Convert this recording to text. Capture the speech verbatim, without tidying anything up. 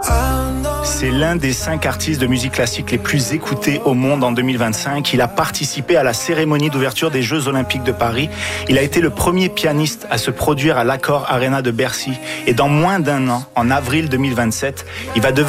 C'est l'un des cinq artistes de musique classique les plus écoutés au monde en deux mille vingt-cinq. Il a participé à la cérémonie d'ouverture des Jeux Olympiques de Paris. Il a été le premier pianiste à se produire à l'Accor Arena de Bercy. Et dans moins d'un an, en avril deux mille vingt-sept, il va devenir